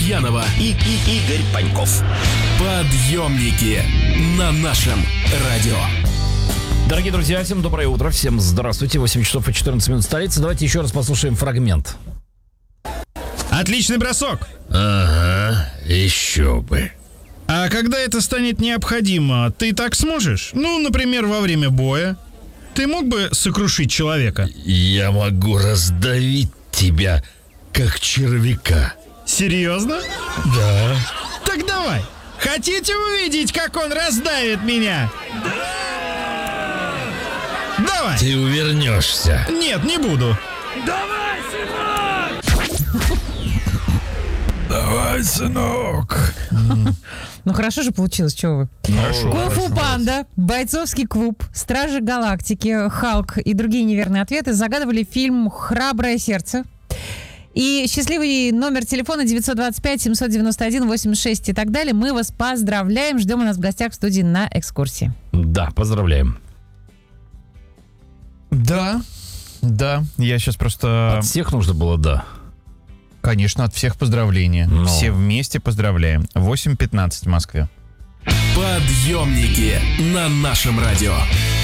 Гурьянова и Игорь Паньков. Подъемники на нашем радио. Дорогие друзья, всем доброе утро, всем здравствуйте. 8 часов и 14 минут столицы. Давайте еще раз послушаем фрагмент. Отличный бросок. Ага, еще бы. А когда это станет необходимо, ты так сможешь? Ну, например, во время боя. Ты мог бы сокрушить человека? Я могу раздавить тебя, как червяка. Серьезно? Да. Так давай. Хотите увидеть, как он раздавит меня? Давай. Ты увернешься. Нет, не буду. Давай, сынок! Давай, сынок. Ну хорошо же получилось, чего вы. Кунг-фу панда, бойцовский клуб, Стражи Галактики, Халк и другие неверные ответы загадывали фильм «Храброе сердце». И счастливый номер телефона 925-791-86 и так далее. Мы вас поздравляем. Ждем у нас в гостях в студии на экскурсии. Да, поздравляем. Да, я сейчас просто... От всех нужно было «да». Конечно, от всех поздравления. Но. Все вместе поздравляем. 8:15 в Москве. Подъемники на нашем радио.